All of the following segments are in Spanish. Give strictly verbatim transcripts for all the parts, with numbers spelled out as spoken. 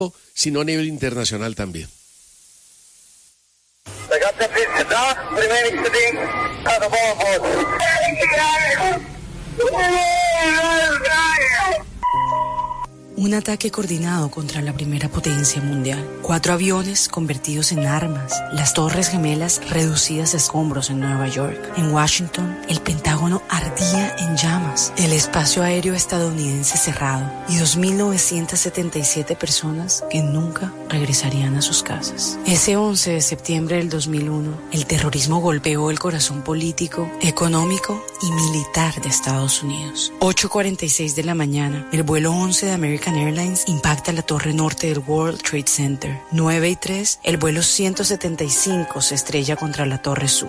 sino a nivel internacional también. Un ataque coordinado contra la primera potencia mundial. Cuatro aviones convertidos en armas. Las Torres Gemelas reducidas a escombros en Nueva York. En Washington, el Pentágono ardía en llamas. El espacio aéreo estadounidense cerrado. Y dos mil novecientas setenta y siete personas que nunca regresarían a sus casas. Ese once de septiembre del dos mil uno, el terrorismo golpeó el corazón político, económico y militar de Estados Unidos. ocho cuarenta y seis de la mañana, el vuelo once de American Airlines impacta la torre norte del World Trade Center. nueve y tres, el vuelo ciento setenta y cinco se estrella contra la torre sur.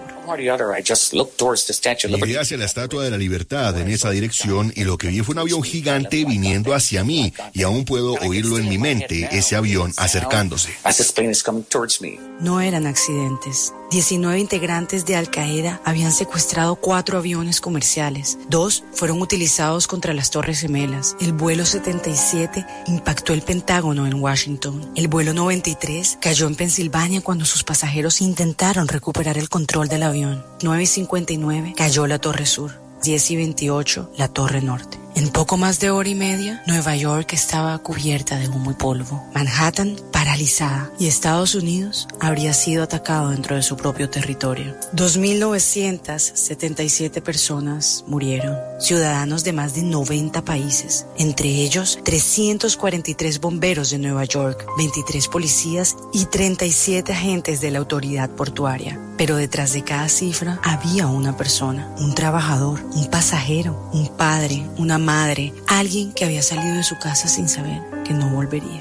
Miré hacia la Estatua de la Libertad en esa dirección y lo que vi fue un avión gigante viniendo hacia mí y aún puedo oírlo en mi mente, ese avión acercándose. No eran accidentes. diecinueve integrantes de Al Qaeda habían secuestrado cuatro aviones comerciales. Dos fueron utilizados contra las Torres Gemelas. El vuelo setenta y siete impactó el Pentágono en Washington. El vuelo noventa y tres cayó en Pensilvania cuando sus pasajeros intentaron recuperar el control del avión. nueve y cincuenta y nueve cayó la Torre Sur. diez y veintiocho la Torre Norte. En poco más de hora y media, Nueva York estaba cubierta de humo y polvo. Manhattan paralizada y Estados Unidos habría sido atacado dentro de su propio territorio. dos mil novecientas setenta y siete personas murieron, ciudadanos de más de noventa países, entre ellos trescientos cuarenta y tres bomberos de Nueva York, veintitrés policías y treinta y siete agentes de la autoridad portuaria. Pero detrás de cada cifra había una persona, un trabajador, un pasajero, un padre, una madre, alguien que había salido de su casa sin saber que no volvería.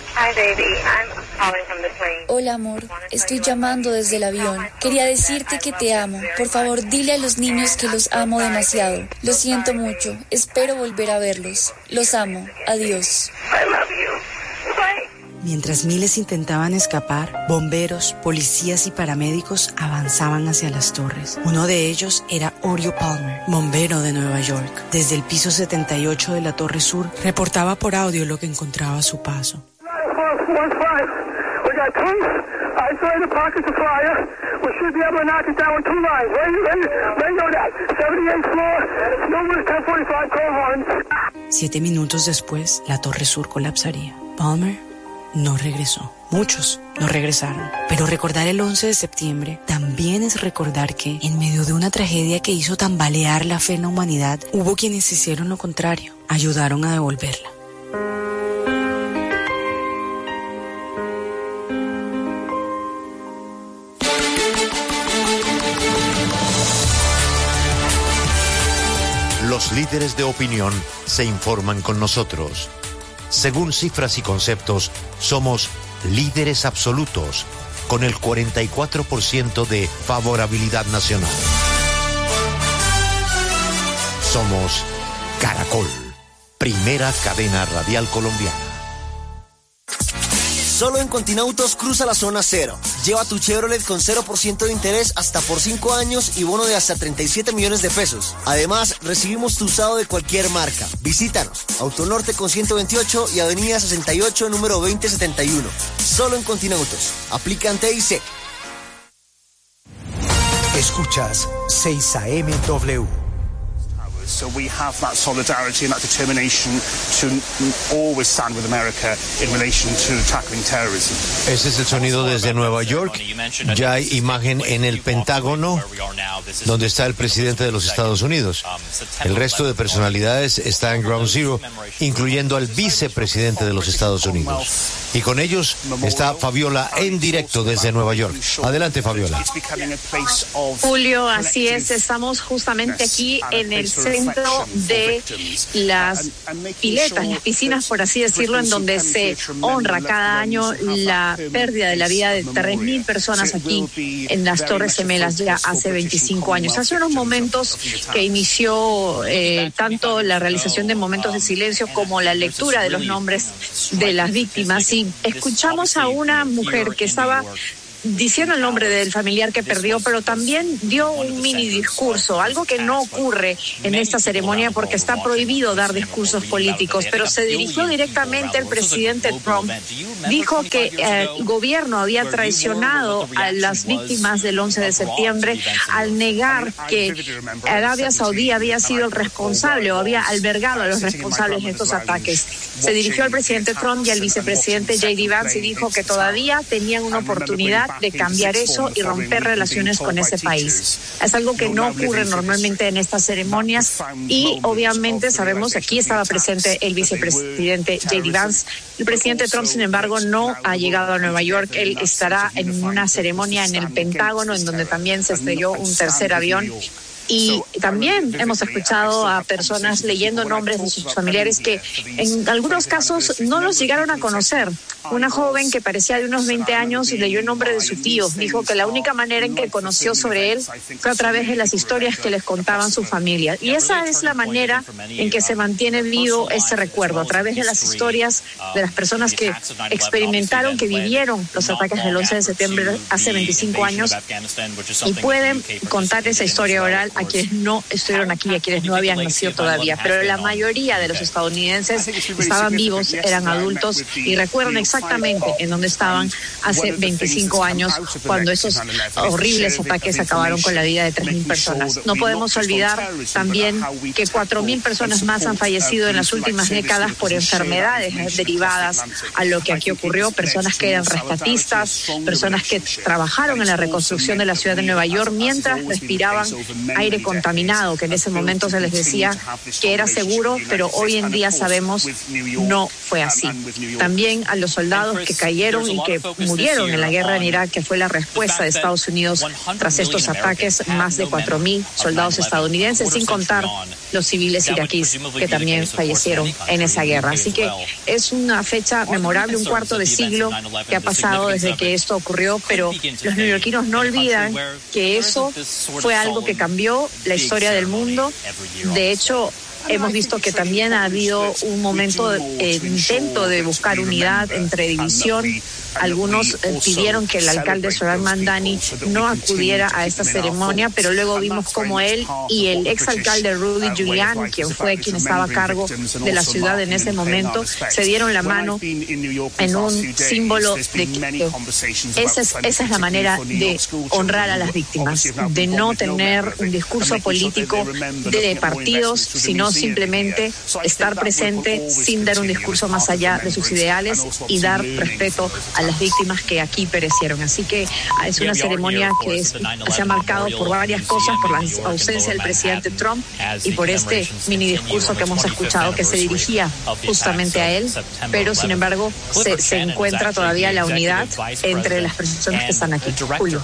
Hola, amor. Estoy llamando desde el avión. Quería decirte que te amo. Por favor, dile a los niños que los amo demasiado. Lo siento mucho. Espero volver a verlos. Los amo. Adiós. Mientras miles intentaban escapar, bomberos, policías y paramédicos avanzaban hacia las torres. Uno de ellos era Oriole Palmer, bombero de Nueva York. Desde el piso setenta y ocho de la Torre Sur, reportaba por audio lo que encontraba a su paso. Siete minutos después, la Torre Sur colapsaría. Palmer no regresó. Muchos no regresaron. Pero recordar el once de septiembre también es recordar que, en medio de una tragedia que hizo tambalear la fe en la humanidad, hubo quienes hicieron lo contrario, ayudaron a devolverla. Los líderes de opinión se informan con nosotros. Según cifras y conceptos, somos líderes absolutos, con el cuarenta y cuatro por ciento de favorabilidad nacional. Somos Caracol, primera cadena radial colombiana. Solo en Continautos cruza la zona cero. Lleva tu Chevrolet con cero por ciento de interés hasta por cinco años y bono de hasta treinta y siete millones de pesos. Además, recibimos tu usado de cualquier marca. Visítanos. Autonorte con ciento veintiocho y Avenida sesenta y ocho, número veinte setenta y uno. Solo en Continautos. Aplican T I C. Escuchas seis A M W. So we have that solidarity and that determination to always stand with America in relation to tackling terrorism. Ese es el sonido desde Nueva York. Ya hay imagen en el Pentágono, donde está el presidente de los Estados Unidos. El resto de personalidades está en Ground Zero, incluyendo al vicepresidente de los Estados Unidos. Y con ellos está Fabiola en directo desde Nueva York. Adelante, Fabiola. Julio, así es. Estamos justamente aquí en el centro de las piletas, las piscinas, por así decirlo, en donde se honra cada año la pérdida de la vida de tres mil personas aquí en las Torres Gemelas ya hace veinticinco años. Hace unos momentos que inició eh, tanto la realización de momentos de silencio como la lectura de los nombres de las víctimas. Y escuchamos a una mujer que estaba diciendo el nombre del familiar que perdió, pero también dio un mini discurso, algo que no ocurre en esta ceremonia porque está prohibido dar discursos políticos, pero se dirigió directamente al presidente Trump. Dijo que eh, el gobierno había traicionado a las víctimas del once de septiembre al negar que Arabia Saudí había sido el responsable o había albergado a los responsables de estos ataques. Se dirigió al presidente Trump y al vicepresidente J D Vance y dijo que todavía tenían una oportunidad de cambiar eso y romper relaciones con ese país. Es algo que no ocurre normalmente en estas ceremonias y obviamente sabemos que aquí estaba presente el vicepresidente J D Vance. El presidente Trump, sin embargo, no ha llegado a Nueva York. Él estará en una ceremonia en el Pentágono, en donde también se estrelló un tercer avión. Y también hemos escuchado a personas leyendo nombres de sus familiares que en algunos casos no los llegaron a conocer. Una joven que parecía de unos veinte años y leyó el nombre de su tío. Dijo que la única manera en que conoció sobre él fue a través de las historias que les contaban su familia. Y esa es la manera en que se mantiene vivo ese recuerdo, a través de las historias de las personas que experimentaron, que vivieron los ataques del once de septiembre hace veinticinco años y pueden contar esa historia oral a quienes no estuvieron aquí, a quienes no habían nacido todavía. Pero la mayoría de los estadounidenses estaban vivos, eran adultos y recuerdan exactamente en dónde estaban hace veinticinco años cuando esos horribles ataques acabaron con la vida de tres mil personas. No podemos olvidar también que cuatro mil personas más han fallecido en las últimas décadas por enfermedades derivadas a lo que aquí ocurrió, personas que eran rescatistas, personas que trabajaron en la reconstrucción de la ciudad de Nueva York mientras respiraban aire contaminado, que en ese momento se les decía que era seguro, pero hoy en día sabemos no fue así. También a los soldados que cayeron y que murieron en la guerra en Irak, que fue la respuesta de Estados Unidos tras estos ataques, más de cuatro mil soldados estadounidenses, sin contar los civiles iraquíes que también fallecieron en esa guerra. Así que es una fecha memorable, un cuarto de siglo que ha pasado desde que esto ocurrió, pero los neoyorquinos no olvidan que eso fue algo que cambió la historia del mundo. De hecho, hemos visto que también ha habido un momento de eh, intento de buscar unidad entre división. Algunos eh, pidieron que el alcalde Zohran Mamdani no acudiera a esta ceremonia, pero luego vimos como él y el exalcalde Rudy Giuliani, quien fue quien estaba a cargo de la ciudad en ese momento, se dieron la mano en un símbolo de que esa es, esa es la manera de honrar a las víctimas, de no tener un discurso político de partidos, sino simplemente estar presente sin dar un discurso más allá de sus ideales y dar respeto a las víctimas que aquí perecieron. Así que es una ceremonia que es, se ha marcado por varias cosas, por la ausencia del presidente Trump y por este mini discurso que hemos escuchado que se dirigía justamente a él, pero sin embargo se, se encuentra todavía la unidad entre las personas que están aquí. Julio.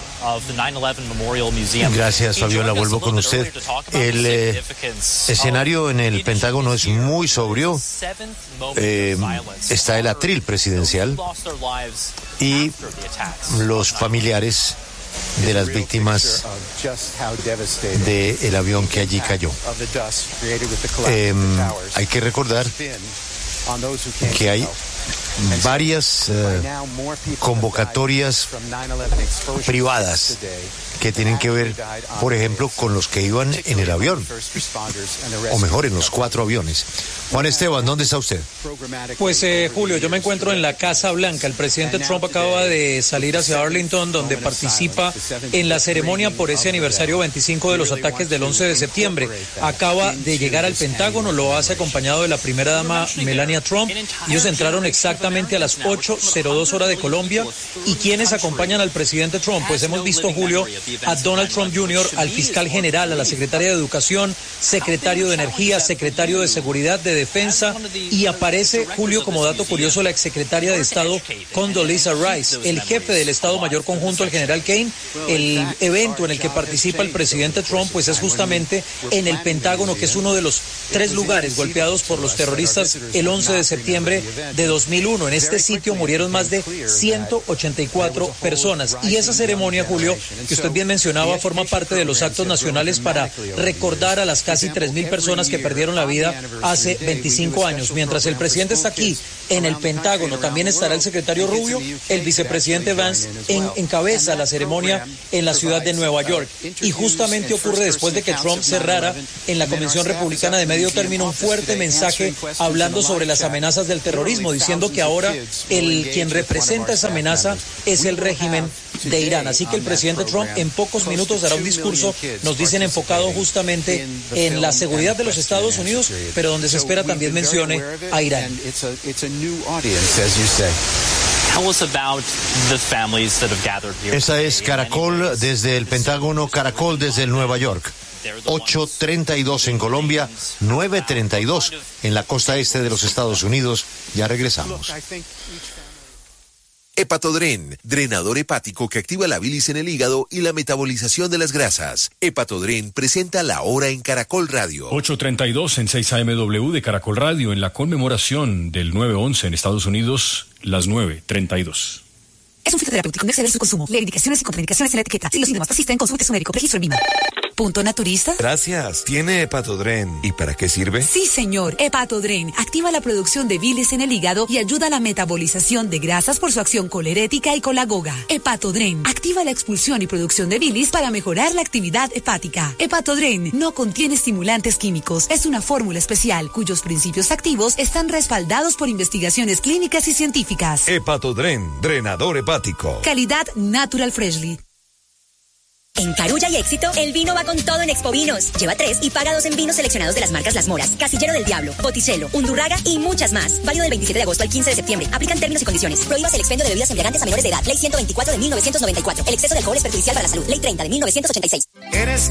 Gracias, Fabiola. Vuelvo con usted. El eh, escenario en el Pentágono es muy sobrio. Eh, está el atril presidencial y los familiares de las víctimas del avión que allí cayó. Eh, hay que recordar que hay varias uh, convocatorias privadas que tienen que ver, por ejemplo, con los que iban en el avión, o mejor, en los cuatro aviones. Juan Esteban, ¿dónde está usted? Pues, eh, Julio, yo me encuentro en la Casa Blanca. El presidente Trump acaba de salir hacia Arlington, donde participa en la ceremonia por ese aniversario veinticinco de los ataques del once de septiembre. Acaba de llegar al Pentágono, lo hace acompañado de la primera dama Melania Trump. Ellos entraron exactamente a las ocho cero dos hora de Colombia. ¿Y quiénes acompañan al presidente Trump? Pues hemos visto, Julio, a Donald Trump junior, al fiscal general, a la secretaria de Educación, secretario de Energía, secretario de Seguridad, de Defensa, y aparece, Julio, como dato curioso, la exsecretaria de Estado Condoleezza Rice, el jefe del Estado Mayor Conjunto, el general Kane. El evento en el que participa el presidente Trump pues es justamente en el Pentágono, que es uno de los tres lugares golpeados por los terroristas el once de septiembre de dos mil uno. En este sitio murieron más de ciento ochenta y cuatro personas, y esa ceremonia, Julio, que usted bien mencionaba, forma parte de los actos nacionales para recordar a las casi tres mil personas que perdieron la vida hace veinticinco años. Mientras el presidente está aquí en el Pentágono, también estará el secretario Rubio. El vicepresidente Vance en, encabeza la ceremonia en la ciudad de Nueva York. Y justamente ocurre después de que Trump cerrara en la Convención Republicana de Medio Término un fuerte mensaje hablando sobre las amenazas del terrorismo, diciendo que ahora el quien representa esa amenaza es el régimen de Irán. Así que el presidente Trump en pocos minutos dará un discurso, nos dicen, enfocado justamente en la seguridad de los Estados Unidos, pero donde se espera también mencione a Irán. Esa es Caracol desde el Pentágono, Caracol desde el Nueva York. ocho treinta y dos en Colombia, nueve treinta y dos en la costa este de los Estados Unidos. Ya regresamos. Hepatodren, drenador hepático que activa la bilis en el hígado y la metabolización de las grasas. Hepatodren presenta La Hora en Caracol Radio. ocho treinta y dos en seis A M W de Caracol Radio, en la conmemoración del nueve once en Estados Unidos, las nueve treinta y dos. Es un fitoterapéutico, no exceder su consumo. Leer indicaciones y contraindicaciones en la etiqueta. Si los síntomas persisten, consulte su médico. Registro en Vima. ¿Punto naturista? Gracias. ¿Tiene Hepatodren? ¿Y para qué sirve? Sí, señor. Hepatodren activa la producción de bilis en el hígado y ayuda a la metabolización de grasas por su acción colerética y colagoga. Hepatodren activa la expulsión y producción de bilis para mejorar la actividad hepática. Hepatodren no contiene estimulantes químicos. Es una fórmula especial cuyos principios activos están respaldados por investigaciones clínicas y científicas. Hepatodren, drenador hepático. Calidad Natural Freshly. En Carulla y Éxito, el vino va con todo en Expo Vinos. Lleva tres y paga dos en vinos seleccionados de las marcas Las Moras, Casillero del Diablo, Botticello, Undurraga y muchas más. Válido del veintisiete de agosto al quince de septiembre. Aplican términos y condiciones. Prohíbas el expendio de bebidas embriagantes a menores de edad. Ley ciento veinticuatro de mil novecientos noventa y cuatro. El exceso de alcohol es perjudicial para la salud. Ley treinta de mil novecientos ochenta y seis. ¿Eres